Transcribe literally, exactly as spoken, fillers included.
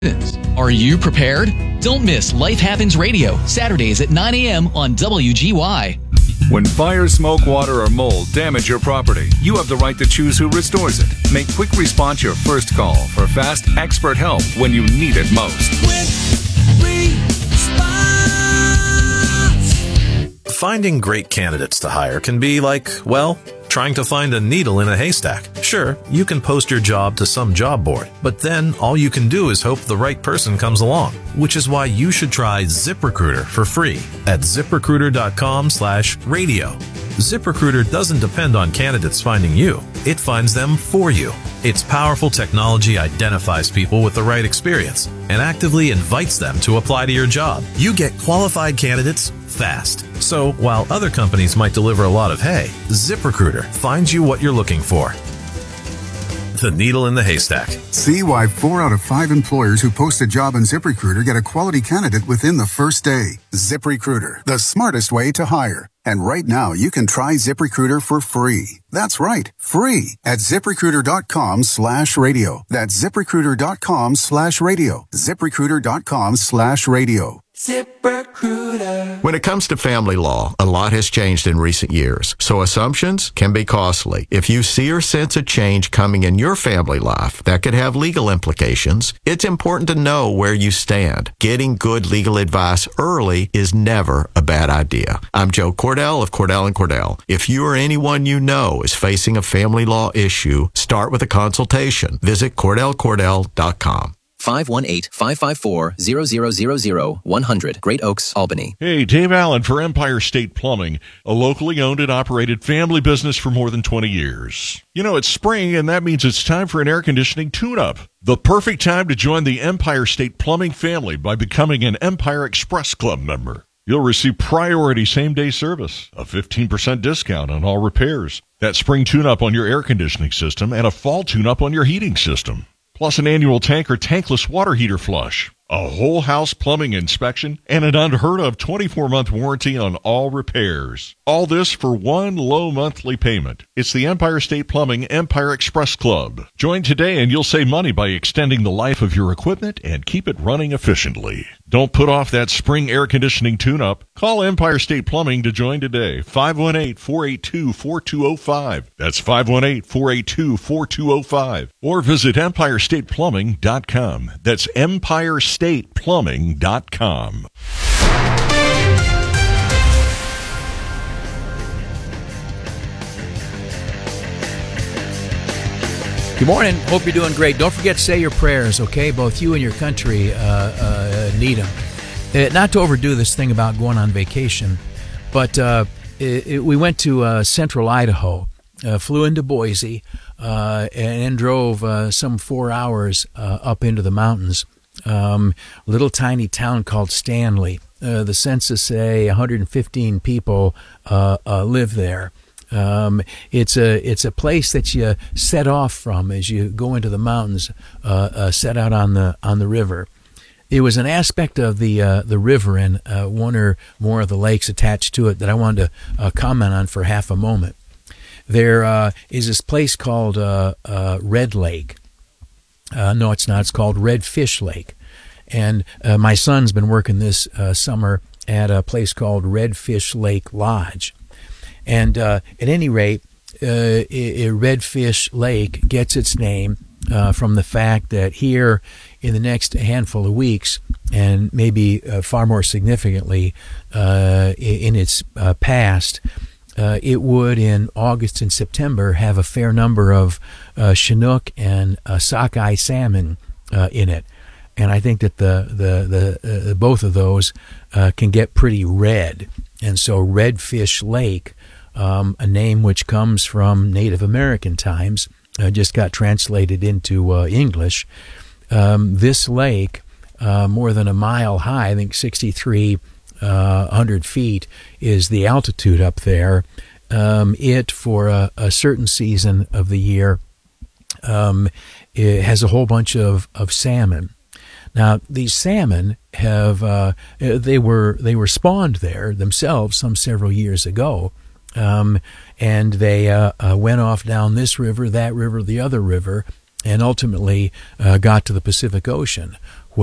Are you prepared? Don't miss Life Happens Radio, Saturdays at nine a.m. on W G Y. When fire, smoke, water, or mold damage your property, you have the right to choose who restores it. Make quick response your first call for fast, expert help when you need it most. Quick response. Finding great candidates to hire can be like, well, trying to find a needle in a haystack. Sure, you can post your job to some job board, but then all you can do is hope the right person comes along, which is why you should try ZipRecruiter for free at ZipRecruiter.com slash radio. ZipRecruiter doesn't depend on candidates finding you. It finds them for you. Its powerful technology identifies people with the right experience and actively invites them to apply to your job. You get qualified candidates fast. So while other companies might deliver a lot of hay, ZipRecruiter finds you what you're looking for. The needle in the haystack. See why four out of five employers who post a job on ZipRecruiter get a quality candidate within the first day. ZipRecruiter, the smartest way to hire. And right now, you can try ZipRecruiter for free. That's right, free at ZipRecruiter.com slash radio. That's ZipRecruiter.com slash radio. ZipRecruiter.com slash radio. ZipRecruiter. When it comes to family law, a lot has changed in recent years, so assumptions can be costly. If you see or sense a change coming in your family life that could have legal implications, it's important to know where you stand. Getting good legal advice early is never a bad idea. I'm Joe Cordell of Cordell and Cordell. If you or anyone you know is facing a family law issue, start with a consultation. Visit Cordell Cordell dot com. five one eight, five five four, zero zero zero zero, one hundred, Great Oaks, Albany. Hey, Dave Allen for Empire State Plumbing, a locally owned and operated family business for more than twenty years. You know, it's spring, and that means it's time for an air conditioning tune-up. The perfect time to join the Empire State Plumbing family by becoming an Empire Express Club member. You'll receive priority same-day service, a fifteen percent discount on all repairs, that spring tune-up on your air conditioning system, and a fall tune-up on your heating system. Plus an annual tank or tankless water heater flush, a whole house plumbing inspection, and an unheard of twenty-four month warranty on all repairs. All this for one low monthly payment. It's the Empire State Plumbing Empire Express Club. Join today and you'll save money by extending the life of your equipment and keep it running efficiently. Don't put off that spring air conditioning tune-up. Call Empire State Plumbing to join today. five one eight, four eight two, four two zero five. That's five one eight, four eight two, four two zero five. Or visit empire state plumbing dot com. That's empire state plumbing dot com. Good morning. Hope you're doing great. Don't forget to say your prayers, okay? Both you and your country uh, uh, need them. Uh, not to overdo this thing about going on vacation, but uh, it, it, we went to uh, central Idaho, uh, flew into Boise, uh, and, and drove uh, some four hours uh, up into the mountains. Um, little tiny town called Stanley. Uh, the census say one hundred fifteen people uh, uh, live there. Um, it's a it's a place that you set off from as you go into the mountains, uh, uh, set out on the on the river. It was an aspect of the uh, the river and uh, one or more of the lakes attached to it that I wanted to uh, comment on for half a moment. There uh, is this place called uh, uh, Red Lake. Uh, no, it's not. It's called Redfish Lake, and uh, my son's been working this uh, summer at a place called Redfish Lake Lodge. And uh, at any rate, uh, Redfish Lake gets its name uh, from the fact that here in the next handful of weeks, and maybe uh, far more significantly uh, in its uh, past, uh, it would in August and September have a fair number of uh, Chinook and uh, sockeye salmon uh, in it. And I think that the the the uh, both of those uh, can get pretty red. And so Redfish Lake, um, a name which comes from Native American times, uh, just got translated into uh, English. Um, this lake, uh, more than a mile high, I think sixty-three hundred feet is the altitude up there. Um, it, for a, a certain season of the year, um, it has a whole bunch of, of salmon. Now, these salmon have, uh, they were they were spawned there themselves some several years ago, um, and they uh, uh, went off down this river, that river, the other river, and ultimately uh, got to the Pacific Ocean.